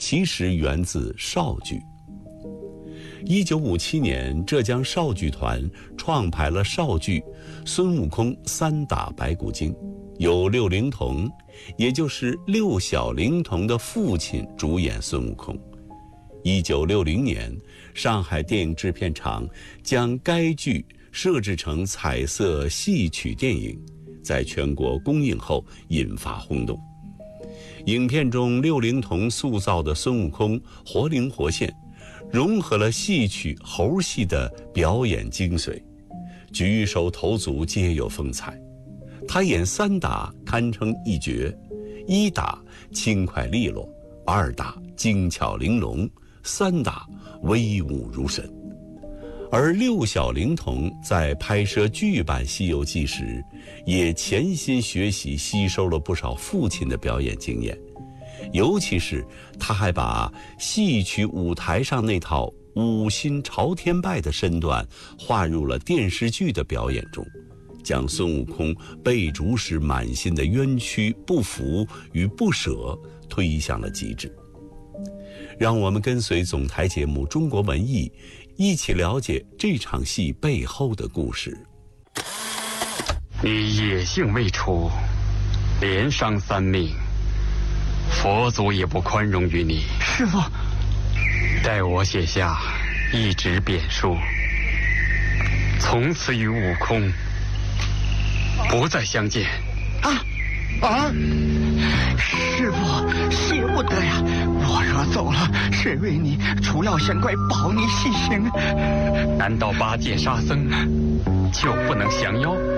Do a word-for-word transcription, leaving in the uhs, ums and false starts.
其实源自绍剧。一九五七年，浙江绍剧团创排了绍剧《孙悟空三打白骨精》，由六龄童，也就是六小龄童的父亲主演孙悟空。一九六零年，上海电影制片厂将该剧设置成彩色戏曲电影，在全国公映后引发轰动。影片中六龄童塑造的孙悟空活灵活现，融合了戏曲猴戏的表演精髓，举手投足皆有风采。他演三打堪称一绝，一打轻快利落，二打精巧玲珑，三打威武如神。而六小龄童在拍摄剧版《西游记》时，也潜心学习，吸收了不少父亲的表演经验。尤其是他还把戏曲舞台上那套五心朝天拜的身段划入了电视剧的表演中，将孙悟空被逐时满心的冤屈、不服与不舍推向了极致。让我们跟随总台节目《中国文艺》，一起了解这场戏背后的故事。 你野性未除，连伤三命，佛祖也不宽容于你。 师父， 待我写下一纸贬书，从此与悟空不再相见。 啊啊！师父，写不得呀！我若走了，谁为你除妖降怪，保你西行？ 难道八戒沙僧就不能降妖？